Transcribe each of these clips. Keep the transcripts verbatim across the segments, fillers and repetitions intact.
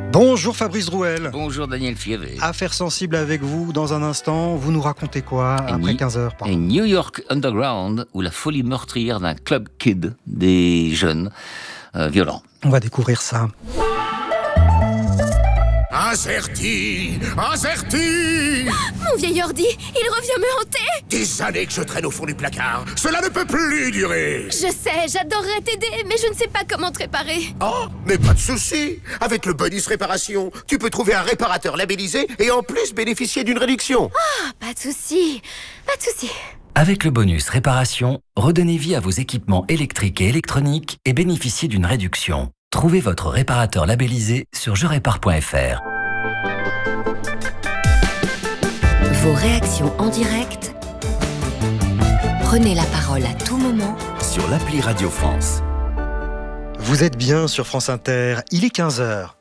Bonjour Fabrice Drouel. Bonjour Daniel Fievé. Affaires sensibles avec vous dans un instant. Vous nous racontez quoi Et après Ni- quinze heures Et New York Underground, où la folie meurtrière d'un club kid, des jeunes euh, violents. On va découvrir ça. Azerty, Azerty, Mon vieil ordi, il revient me hanter. des années que je traîne au fond du placard. Cela ne peut plus durer. Je sais, j'adorerais t'aider, mais je ne sais pas comment te réparer. Oh, mais pas de souci. Avec le bonus réparation, tu peux trouver un réparateur labellisé et en plus bénéficier d'une réduction. Ah, pas de souci, pas de souci. Avec le bonus réparation, redonnez vie à vos équipements électriques et électroniques et bénéficiez d'une réduction. Trouvez votre réparateur labellisé sur je répare point f r. Vos réactions en direct. Prenez la parole à tout moment Sur l'appli Radio France. Vous êtes bien sur France Inter, il est quinze heures.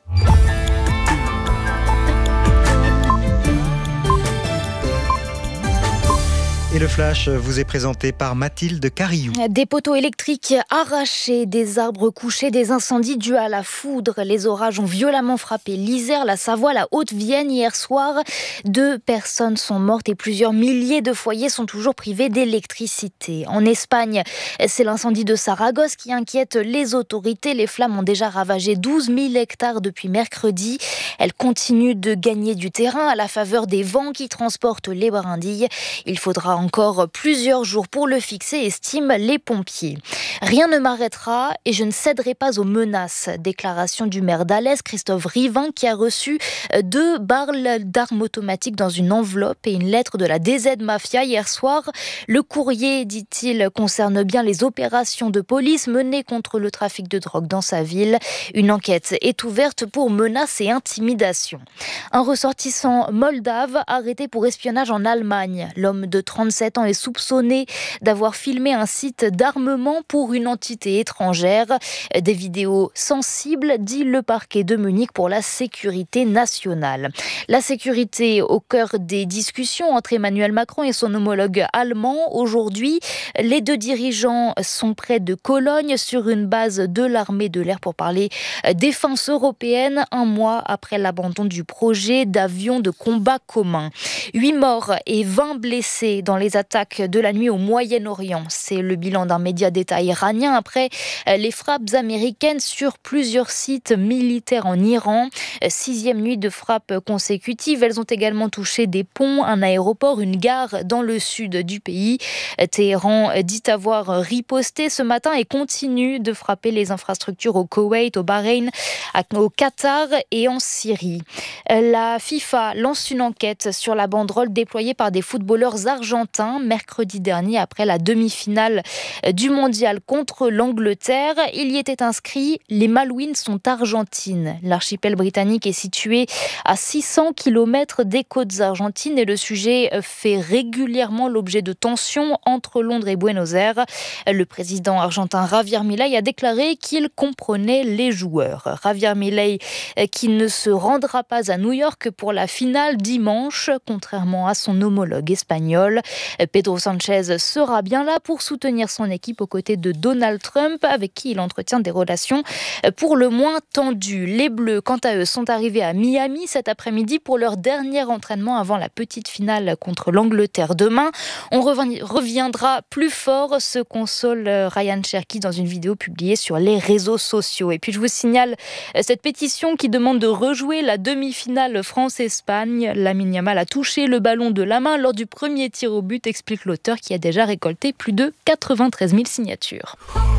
Et le flash vous est présenté par Mathilde Carillou. Des poteaux électriques arrachés, des arbres couchés, des incendies dus à la foudre. Les orages ont violemment frappé l'Isère, la Savoie, la Haute-Vienne hier soir. Deux personnes sont mortes et plusieurs milliers de foyers sont toujours privés d'électricité. En Espagne, c'est l'incendie de Saragosse qui inquiète les autorités. Les flammes ont déjà ravagé douze mille hectares depuis mercredi. Elles continuent de gagner du terrain à la faveur des vents qui transportent les brindilles. Il faudra encore plusieurs jours pour le fixer, estiment les pompiers. Rien ne m'arrêtera et je ne céderai pas aux menaces. Déclaration du maire d'Alès, Christophe Rivin, qui a reçu deux barres d'armes automatiques dans une enveloppe et une lettre de la D Z Mafia hier soir. Le courrier, dit-il, concerne bien les opérations de police menées contre le trafic de drogue dans sa ville. Une enquête est ouverte pour menaces et intimidation. Un ressortissant moldave arrêté pour espionnage en Allemagne. L'homme de trente-sept ans est soupçonné d'avoir filmé un site d'armement pour une entité étrangère. Des vidéos sensibles, dit le parquet de Munich pour la sécurité nationale. La sécurité au cœur des discussions entre Emmanuel Macron et son homologue allemand. Aujourd'hui, les deux dirigeants sont près de Cologne sur une base de l'armée de l'air pour parler défense européenne, un mois après l'abandon du projet d'avion de combat commun. Huit morts et vingt blessés dans les attaques de la nuit au Moyen-Orient. C'est le bilan d'un média d'État iranien après les frappes américaines sur plusieurs sites militaires en Iran. Sixième nuit de frappes consécutives. Elles ont également touché des ponts, un aéroport, une gare dans le sud du pays. Téhéran dit avoir riposté ce matin et continue de frapper les infrastructures au Koweït, au Bahreïn, au Qatar et en Syrie. La FIFA lance une enquête sur la banderole déployée par des footballeurs argentins mercredi dernier après la demi-finale du mondial contre l'Angleterre. Il y était inscrit « Les Malouines sont argentines ». L'archipel britannique est situé à six cents kilomètres des côtes argentines et le sujet fait régulièrement l'objet de tensions entre Londres et Buenos Aires. Le président argentin Javier Milei a déclaré qu'il comprenait les joueurs. Javier Milei qui ne se rendra pas à New York pour la finale dimanche, contrairement à son homologue espagnol. Pedro Sanchez sera bien là pour soutenir son équipe aux côtés de Donald Trump, avec qui il entretient des relations pour le moins tendues. Les Bleus, quant à eux, sont arrivés à Miami cet après-midi pour leur dernier entraînement avant la petite finale contre l'Angleterre demain. On reviendra plus fort, se console Ryan Cherky dans une vidéo publiée sur les réseaux sociaux. Et puis je vous signale cette pétition qui demande de rejouer la demi-finale France-Espagne. Lamine Yamal a touché le ballon de la main lors du premier tir au but, explique l'auteur qui a déjà récolté plus de quatre-vingt-treize mille signatures.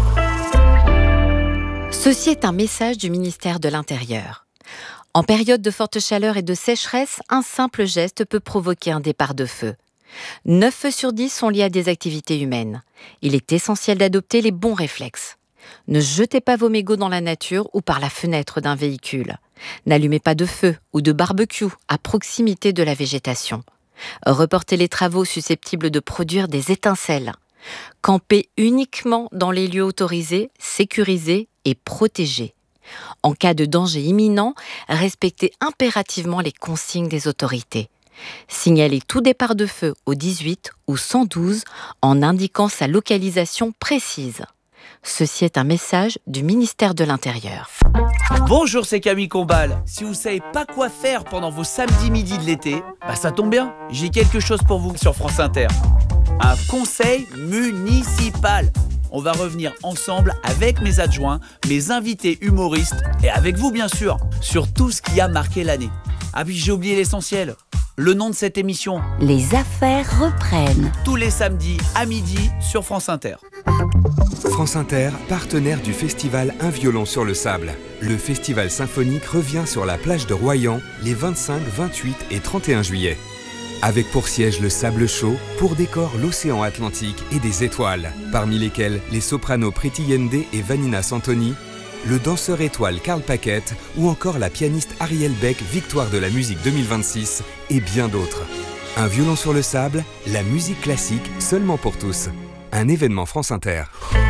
Ceci est un message du ministère de l'Intérieur. En période de forte chaleur et de sécheresse, un simple geste peut provoquer un départ de feu. neuf feux sur dix sont liés à des activités humaines. Il est essentiel d'adopter les bons réflexes. Ne jetez pas vos mégots dans la nature ou par la fenêtre d'un véhicule. N'allumez pas de feu ou de barbecue à proximité de la végétation. Reportez les travaux susceptibles de produire des étincelles. Campez uniquement dans les lieux autorisés, sécurisés et protégés. En cas de danger imminent, respectez impérativement les consignes des autorités. Signalez tout départ de feu au dix-huit ou cent douze en indiquant sa localisation précise. Ceci est un message du ministère de l'Intérieur. Bonjour, c'est Camille Combal. Si vous savez pas quoi faire pendant vos samedis midi de l'été, bah ça tombe bien, j'ai quelque chose pour vous sur France Inter. Un conseil municipal. On va revenir ensemble avec mes adjoints, mes invités humoristes et avec vous bien sûr, sur tout ce qui a marqué l'année. Ah puis j'ai oublié l'essentiel, le nom de cette émission. Les affaires reprennent. Tous les samedis à midi sur France Inter. France Inter, partenaire du festival Un violon sur le sable. Le festival symphonique revient sur la plage de Royan les vingt-cinq, vingt-huit et trente et un juillet. Avec pour siège le sable chaud, pour décor l'océan Atlantique et des étoiles, parmi lesquelles les sopranos Priti Yende et Vanina Santoni, le danseur étoile Karl Paquette ou encore la pianiste Ariel Beck, victoire de la musique deux mille vingt-six et bien d'autres. Un violon sur le sable, la musique classique seulement pour tous. Un événement France Inter.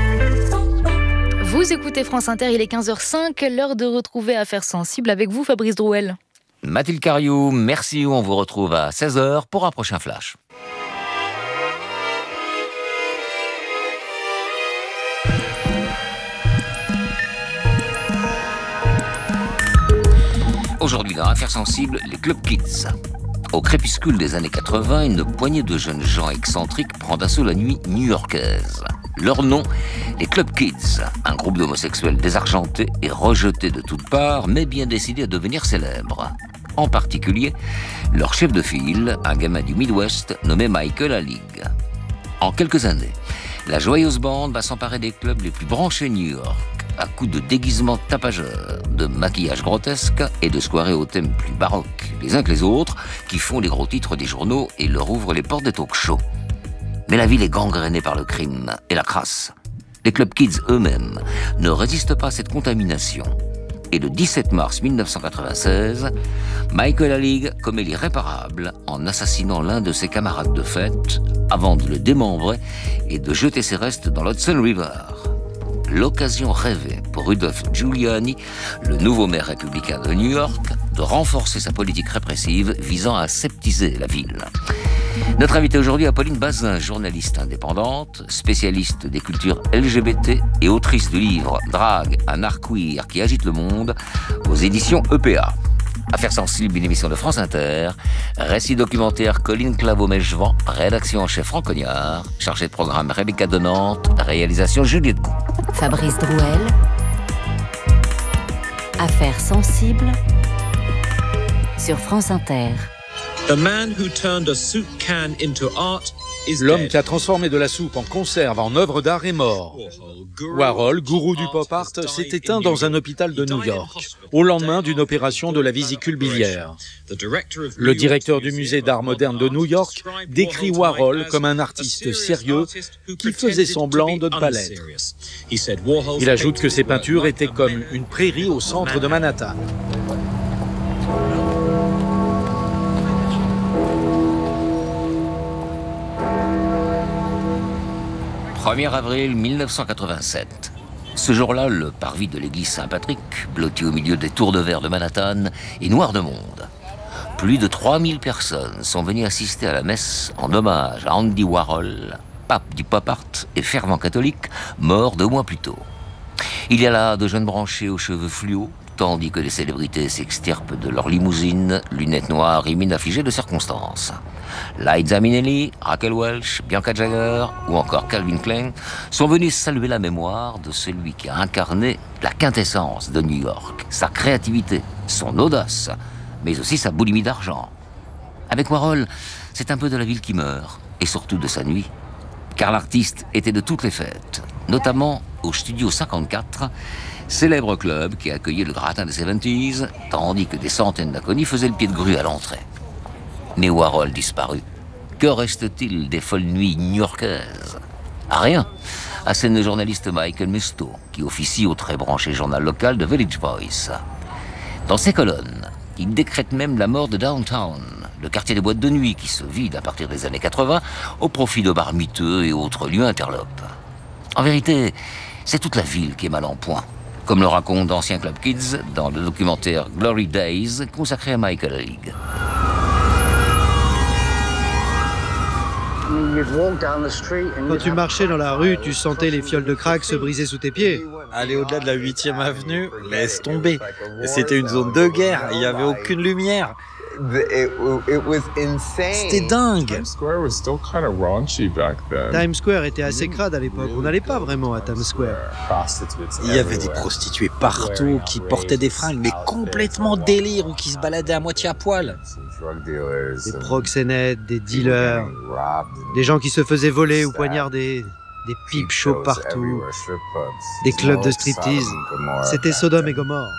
Vous écoutez France Inter, il est quinze heures cinq, l'heure de retrouver Affaires sensibles avec vous, Fabrice Drouel. Mathilde Cariou, merci, on vous retrouve à seize heures pour un prochain flash. Aujourd'hui dans Affaires sensibles, les Club Kids. Au crépuscule des années quatre-vingts, une poignée de jeunes gens excentriques prend d'assaut la nuit new-yorkaise. Leur nom, les Club Kids, un groupe d'homosexuels désargentés et rejetés de toutes parts, mais bien décidés à devenir célèbres. En particulier, leur chef de file, un gamin du Midwest nommé Michael Alig. En quelques années, la joyeuse bande va s'emparer des clubs les plus branchés New York, à coups de déguisements tapageurs, de maquillage grotesque et de soirées au thème plus baroque, les uns que les autres, qui font les gros titres des journaux et leur ouvrent les portes des talk-shows. Mais la ville est gangrénée par le crime et la crasse. Les Club Kids eux-mêmes ne résistent pas à cette contamination. Et le dix-sept mars mille neuf cent quatre-vingt-seize, Michael Alig commet l'irréparable en assassinant l'un de ses camarades de fête avant de le démembrer et de jeter ses restes dans l'Hudson River. L'occasion rêvée pour Rudolph Giuliani, le nouveau maire républicain de New York, de renforcer sa politique répressive visant à aseptiser la ville. Notre invitée aujourd'hui, Apolline Bazin, journaliste indépendante, spécialiste des cultures L G B T et autrice du livre « Drague, un art queer qui agite le monde » aux éditions E P A. Affaires sensibles, une émission de France Inter, récit documentaire Colline Claveau-Mèchevant, rédaction en chef Franck Cognard, chargé de programme Rebecca de Nantes, réalisation Juliette Gou. Fabrice Drouel. Affaires sensibles sur France Inter. L'homme qui a transformé de la soupe en conserve en œuvre d'art est mort. Warhol, gourou du pop art, s'est éteint dans un hôpital de New York, au lendemain d'une opération de la vésicule biliaire. Le directeur du musée d'art moderne de New York décrit Warhol comme un artiste sérieux qui faisait semblant de ne pas l'être. Il ajoute que ses peintures étaient comme une prairie au centre de Manhattan. premier avril mille neuf cent quatre-vingt-sept. Ce jour-là, le parvis de l'église Saint-Patrick, blotti au milieu des tours de verre de Manhattan, est noir de monde. Plus de trois mille personnes sont venues assister à la messe en hommage à Andy Warhol, pape du pop art et fervent catholique, mort deux mois plus tôt. Il y a là de jeunes branchés aux cheveux fluo, tandis que les célébrités s'extirpent de leurs limousines, lunettes noires et mines affligées de circonstances. Liza Minnelli, Raquel Welch, Bianca Jagger ou encore Calvin Klein sont venus saluer la mémoire de celui qui a incarné la quintessence de New York, sa créativité, son audace, mais aussi sa boulimie d'argent. Avec Warhol, c'est un peu de la ville qui meurt, et surtout de sa nuit, car l'artiste était de toutes les fêtes, notamment au Studio cinquante-quatre, célèbre club qui accueillait le gratin des soixante-dix, tandis que des centaines d'inconnus faisaient le pied de grue à l'entrée. Mais Warhol disparut. Que reste-t-il des folles nuits new-yorkaises ? Rien, assène le journaliste Michael Musto, qui officie au très branché journal local de Village Voice. Dans ses colonnes, il décrète même la mort de Downtown, le quartier des boîtes de nuit qui se vide à partir des années quatre-vingts au profit de bars miteux et autres lieux interlopes. En vérité, c'est toute la ville qui est mal en point, comme le racontent d'anciens Club Kids dans le documentaire Glory Days consacré à Michael Alig. Quand tu marchais dans la rue, tu sentais les fioles de crack se briser sous tes pieds. Aller au-delà de la huitième avenue, laisse tomber. C'était une zone de guerre, il n'y avait aucune lumière. C'était dingue. Times Square était assez crade à l'époque. On n'allait pas vraiment à Times Square. Il y avait des prostituées partout qui portaient des fringues, mais complètement délire, ou qui se baladaient à moitié à poil. Des proxénètes, des dealers, des gens qui se faisaient voler ou poignarder, des peep shows partout, des clubs de striptease. C'était Sodome et Gomorrhe.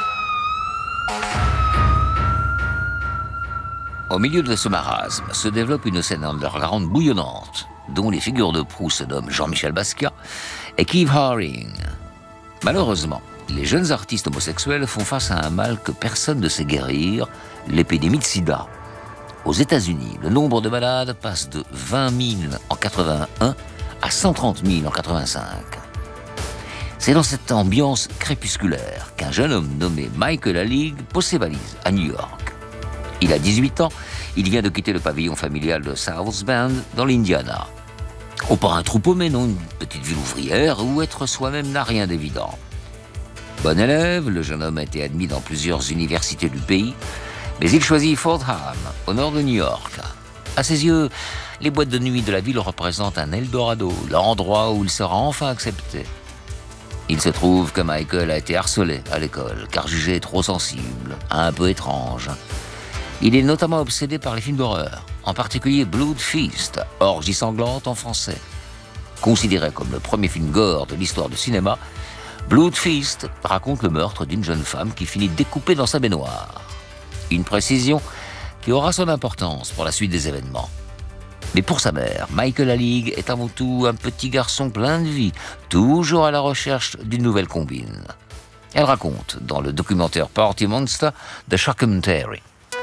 Au milieu de ce marasme se développe une scène underground bouillonnante, dont les figures de proue se nomment Jean-Michel Basquiat et Keith Haring. Malheureusement, les jeunes artistes homosexuels font face à un mal que personne ne sait guérir, l'épidémie de sida. Aux États-Unis, le nombre de malades passe de vingt mille en quatre-vingt-un à cent trente mille en quatre-vingt-cinq. C'est dans cette ambiance crépusculaire qu'un jeune homme nommé Michael Alig pose ses valises à New York. Il a dix-huit ans, il vient de quitter le pavillon familial de South Bend dans l'Indiana. Oh, pas un trou paumé, non, une petite ville ouvrière où être soi-même n'a rien d'évident. Bon élève, le jeune homme a été admis dans plusieurs universités du pays, mais il choisit Fordham, au nord de New York. À ses yeux, les boîtes de nuit de la ville représentent un Eldorado, l'endroit où il sera enfin accepté. Il se trouve que Michael a été harcelé à l'école, car jugé trop sensible, un peu étrange. Il est notamment obsédé par les films d'horreur, en particulier Blood Feast, orgie sanglante en français. Considéré comme le premier film gore de l'histoire du cinéma, Blood Feast raconte le meurtre d'une jeune femme qui finit découpée dans sa baignoire. Une précision qui aura son importance pour la suite des événements. Mais pour sa mère, Michael Alig est avant tout un petit garçon plein de vie, toujours à la recherche d'une nouvelle combine. Elle raconte dans le documentaire Party Monster de Shockumentary.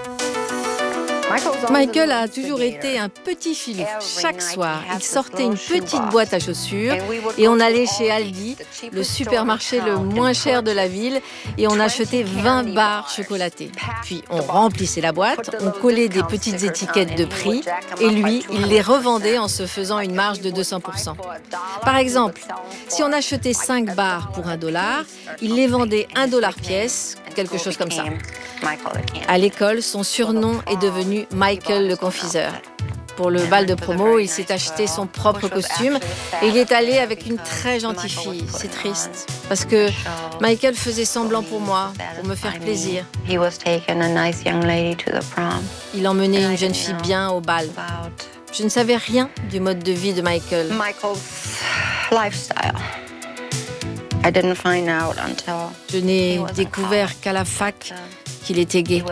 Michael a toujours été un petit filou. Chaque soir, il sortait une petite boîte à chaussures et on allait chez Aldi, le supermarché le moins cher de la ville, et on achetait vingt barres chocolatées. Puis on remplissait la boîte, on collait des petites étiquettes de prix et lui, il les revendait en se faisant une marge de deux cents pour cent. Par exemple, si on achetait cinq barres pour un dollar, il les vendait un dollar pièce, quelque chose comme ça. À l'école, son surnom est devenu Michael le confiseur. Pour le bal de promo, il s'est acheté son propre costume et il est allé avec une très gentille fille. C'est triste, parce que Michael faisait semblant pour moi, pour me faire plaisir. Il emmenait une jeune fille bien au bal. Je ne savais rien du mode de vie de Michael. Je n'ai découvert qu'à la fac qu'il était gay.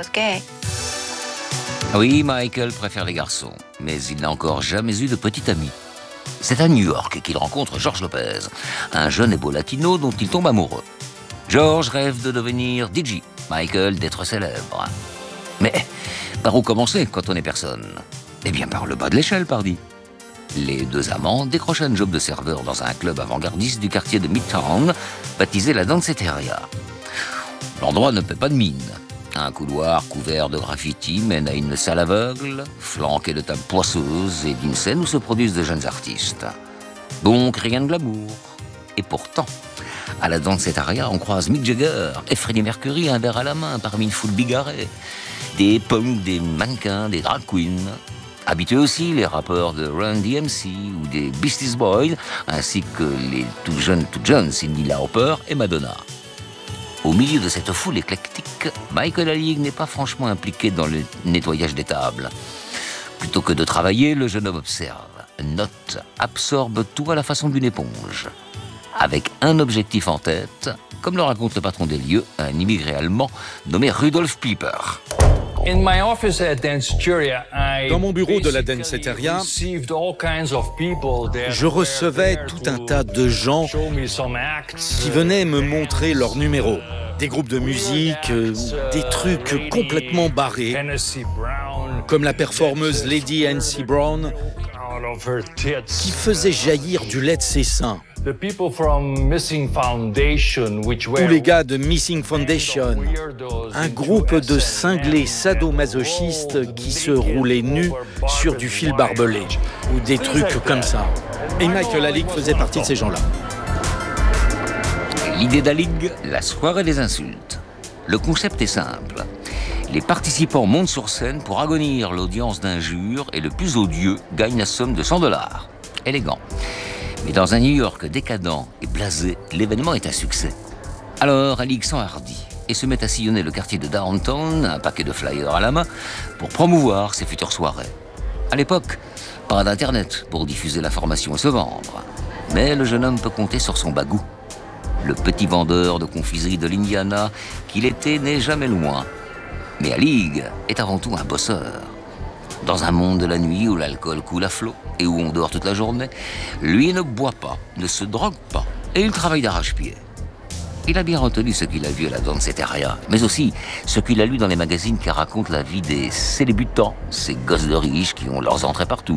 Oui, Michael préfère les garçons, mais il n'a encore jamais eu de petit ami. C'est à New York qu'il rencontre George Lopez, un jeune et beau latino dont il tombe amoureux. George rêve de devenir D J, Michael d'être célèbre. Mais par où commencer quand on n'est personne? Eh bien par le bas de l'échelle, pardi. Les deux amants décrochent un job de serveur dans un club avant-gardiste du quartier de Midtown, baptisé la Danceteria. L'endroit ne paie pas de mine. Un couloir couvert de graffitis mène à une salle aveugle, flanquée de tables poisseuses et d'une scène où se produisent de jeunes artistes. Donc rien de glamour. Et pourtant, à la Danceteria, on croise Mick Jagger et Freddie Mercury un verre à la main parmi une foule bigarrée. Des punks, des mannequins, des drag queens. Habitués aussi les rappeurs de Run D M C ou des Beastie Boys, ainsi que les tout jeunes, tout jeunes Cyndi Lauper et Madonna. Au milieu de cette foule éclectique, Michael Alig n'est pas franchement impliqué dans le nettoyage des tables. Plutôt que de travailler, le jeune homme observe, note, absorbe tout à la façon d'une éponge. Avec un objectif en tête, comme le raconte le patron des lieux, un immigré allemand nommé Rudolf Pieper. Dans mon bureau de la Danceteria, je recevais tout un tas de gens qui venaient me montrer leurs numéros. Des groupes de musique, des trucs complètement barrés, comme la performeuse Lady Nancy Brown, qui faisait jaillir du lait de ses seins. Tous les gars de Missing Foundation, un groupe de cinglés sadomasochistes qui se roulaient nus sur du fil barbelé, ou des trucs comme ça. Et Michael Alig faisait partie de ces gens-là. L'idée d'Alig, la soirée des insultes. Le concept est simple. Les participants montent sur scène pour agonir l'audience d'injures et le plus odieux gagne la somme de cent dollars. Élégant. Mais dans un New York décadent et blasé, l'événement est un succès. Alors Alig s'enhardit et se met à sillonner le quartier de Downtown, un paquet de flyers à la main, pour promouvoir ses futures soirées. À l'époque, pas d'internet pour diffuser l'information et se vendre. Mais le jeune homme peut compter sur son bagou. Le petit vendeur de confiserie de l'Indiana qu'il était n'est jamais loin. Mais Alig est avant tout un bosseur. Dans un monde de la nuit où l'alcool coule à flot et où on dort toute la journée, lui ne boit pas, ne se drogue pas et il travaille d'arrache-pied. Il a bien retenu ce qu'il a vu à la Danceteria, mais aussi ce qu'il a lu dans les magazines qui racontent la vie des célébutants, ces gosses de riches qui ont leurs entrées partout.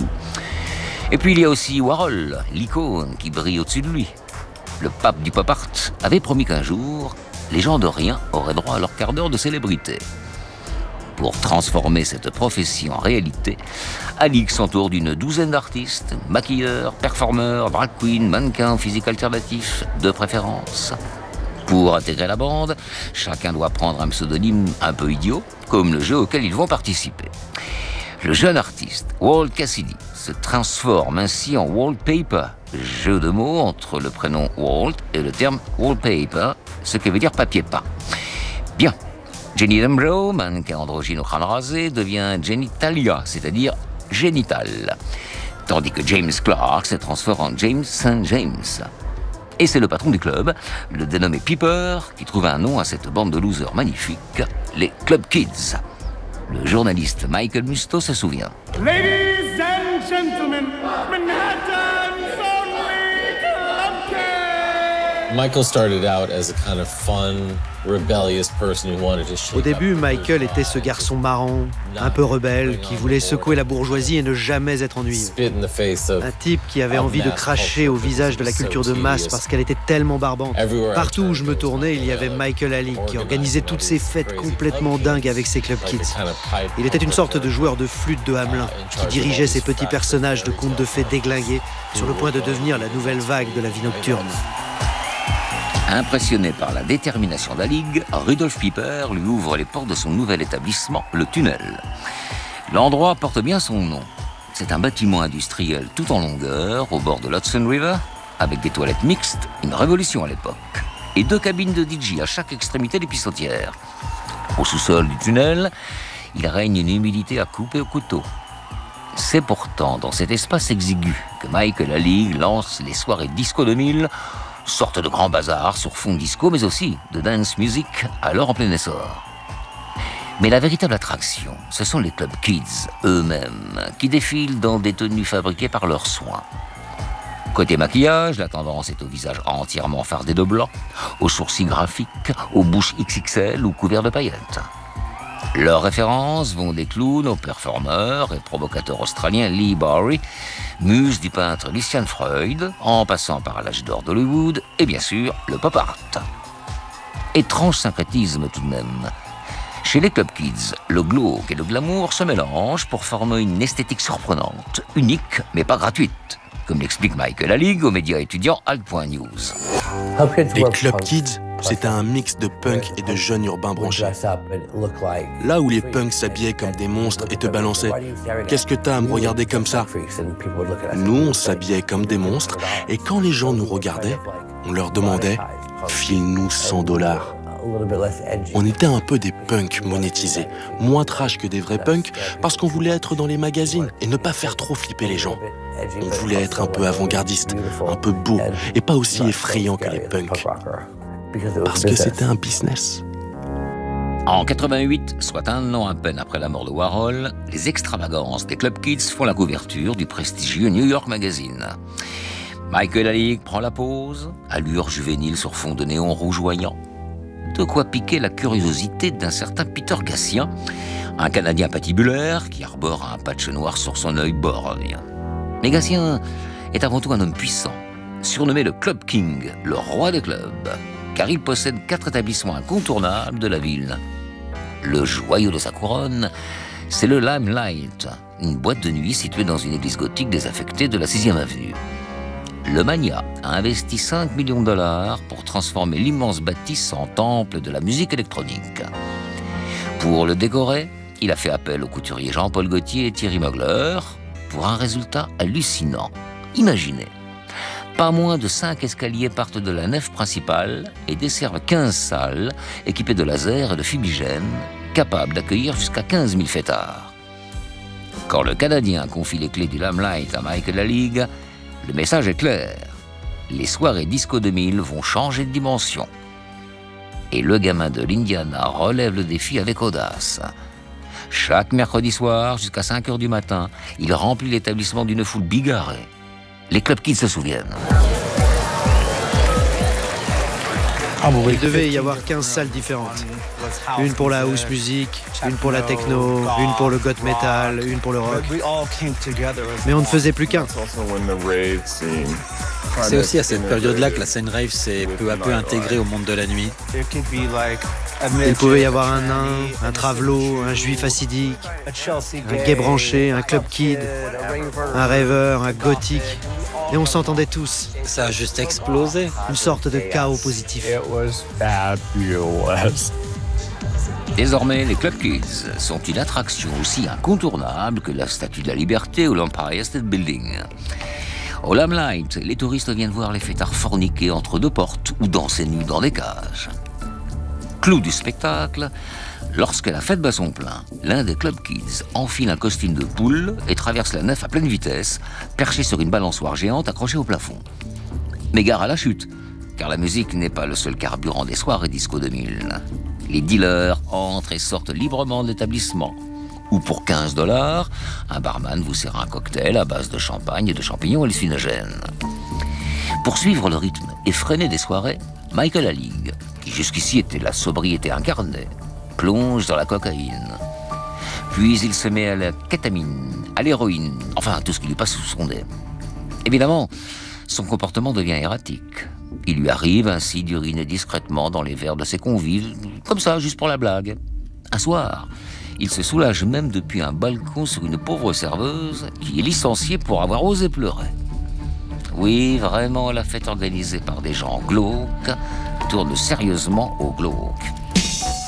Et puis il y a aussi Warhol, l'icône qui brille au-dessus de lui. Le pape du pop art avait promis qu'un jour, les gens de rien auraient droit à leur quart d'heure de célébrité. Pour transformer cette prophétie en réalité, Alig s'entoure d'une douzaine d'artistes, maquilleurs, performeurs, drag queens, mannequins, physiques alternatifs, de préférence. Pour intégrer la bande, chacun doit prendre un pseudonyme un peu idiot, comme le jeu auquel ils vont participer. Le jeune artiste, Walt Cassidy, se transforme ainsi en Wallpaper, jeu de mots entre le prénom Walt et le terme wallpaper, ce qui veut dire papier peint. Bien. Jenny Dembro, mannequin androgyne au crâne rasé, devient Genitalia, c'est-à-dire génital. Tandis que James Clark se transforme en James Saint James. Et c'est le patron du club, le dénommé Piper, qui trouve un nom à cette bande de losers magnifiques, les Club Kids. Le journaliste Michael Musto se souvient. Ladies and gentlemen, Manhattan's only Club Kid! Michael started out as a kind of fun, rebellious person who wanted to shake. Au début, Michael était ce garçon marrant, un peu rebelle, qui voulait secouer la bourgeoisie et ne jamais être ennuyeux. Un type qui avait envie de cracher au visage de la culture de masse parce qu'elle était tellement barbante. Partout où je me tournais, il y avait Michael Alig qui organisait toutes ces fêtes complètement dingues avec ses Club Kids. Il était une sorte de joueur de flûte de Hamelin qui dirigeait ces petits personnages de contes de fées déglingués sur le point de devenir la nouvelle vague de la vie nocturne. Impressionné par la détermination d'Alig, Rudolf Piper lui ouvre les portes de son nouvel établissement, le Tunnel. L'endroit porte bien son nom. C'est un bâtiment industriel tout en longueur, au bord de l'Hudson River, avec des toilettes mixtes, une révolution à l'époque, et deux cabines de D J à chaque extrémité des pissotières. Au sous-sol du tunnel, il règne une humidité à couper au couteau. C'est pourtant dans cet espace exigu que Michael Alig lance les soirées disco deux mille, sorte de grand bazar sur fond disco, mais aussi de dance music, alors en plein essor. Mais la véritable attraction, ce sont les Club Kids eux-mêmes, qui défilent dans des tenues fabriquées par leurs soins. Côté maquillage, la tendance est au visage entièrement fardé de blanc, aux sourcils graphiques, aux bouches X X L ou couverts de paillettes. Leurs références vont des clowns aux performeurs et provocateurs australiens Lee Barry, muse du peintre Lucian Freud, en passant par l'âge d'or d'Hollywood et bien sûr le pop art. Étrange syncrétisme tout de même. Chez les Club Kids, le glauque et le glamour se mélangent pour former une esthétique surprenante, unique mais pas gratuite, comme l'explique Michael Alig aux médias étudiants Alt.News. Les Club Kids, c'était un mix de punk et de jeunes urbains branchés. Là où les punks s'habillaient comme des monstres et te balançaient « Qu'est-ce que t'as à me regarder comme ça ?» Nous, on s'habillait comme des monstres, et quand les gens nous regardaient, on leur demandait « File-nous cent dollars ». On était un peu des punks monétisés, moins trash que des vrais punks, parce qu'on voulait être dans les magazines et ne pas faire trop flipper les gens. On voulait être un peu avant-gardiste, un peu beau, et pas aussi effrayant que les punks. Parce que c'était un business. En quatre-vingt-huit, soit un an à peine après la mort de Warhol, les extravagances des Club Kids font la couverture du prestigieux New York Magazine. Michael Alig prend la pose, allure juvénile sur fond de néon rougeoyant. De quoi piquer la curiosité d'un certain Peter Gatien, un Canadien patibulaire qui arbore un patch noir sur son œil borgne. Mais Gatien est avant tout un homme puissant, surnommé le Club King, le roi des clubs, car il possède quatre établissements incontournables de la ville. Le joyau de sa couronne, c'est le Limelight, une boîte de nuit située dans une église gothique désaffectée de la sixième avenue. Le Mania a investi cinq millions de dollars pour transformer l'immense bâtisse en temple de la musique électronique. Pour le décorer, il a fait appel aux couturiers Jean-Paul Gaultier et Thierry Mugler pour un résultat hallucinant. Imaginez, pas moins de cinq escaliers partent de la nef principale et desservent quinze salles équipées de lasers et de fumigènes, capables d'accueillir jusqu'à quinze mille fêtards. Quand le Canadien confie les clés du Limelight à Michael Laligue, le message est clair. Les soirées Disco deux mille vont changer de dimension. Et le gamin de l'Indiana relève le défi avec audace. Chaque mercredi soir, jusqu'à cinq heures du matin, il remplit l'établissement d'une foule bigarrée. Les Club Kids se souviennent. Il devait y avoir quinze salles différentes. Une pour la house music, une pour la techno, une pour le goth metal, une pour le rock. Mais on ne faisait plus qu'un. C'est aussi à cette période-là que la scène rave s'est peu à peu intégrée au monde de la nuit. Il pouvait y avoir un nain, un travelo, un juif acidique, un gay branché, un club kid, un rêveur, un gothique. Et on s'entendait tous. Ça a juste explosé. Une sorte de chaos positif. Désormais, les Club Kids sont une attraction aussi incontournable que la Statue de la Liberté ou l'Empire State Building. Au Limelight, les touristes viennent voir les fêtards forniquer entre deux portes ou danser nus dans des cages. Clou du spectacle, lorsque la fête bat son plein, l'un des Club Kids enfile un costume de poule et traverse la nef à pleine vitesse, perché sur une balançoire géante accrochée au plafond. Mais gare à la chute, car la musique n'est pas le seul carburant des soirées Disco deux mille. Les dealers entrent et sortent librement de l'établissement. Ou pour quinze dollars, un barman vous sert un cocktail à base de champagne et de champignons hallucinogènes. Pour suivre le rythme effréné des soirées, Michael Laligue, qui jusqu'ici était la sobriété incarnée, plonge dans la cocaïne. Puis il se met à la kétamine, à l'héroïne, enfin tout ce qui lui passe sous son nez. Évidemment, son comportement devient erratique. Il lui arrive ainsi d'uriner discrètement dans les verres de ses convives, comme ça, juste pour la blague. Un soir, il se soulage même depuis un balcon sur une pauvre serveuse qui est licenciée pour avoir osé pleurer. Oui, vraiment, la fête organisée par des gens glauques tourne sérieusement au glauque.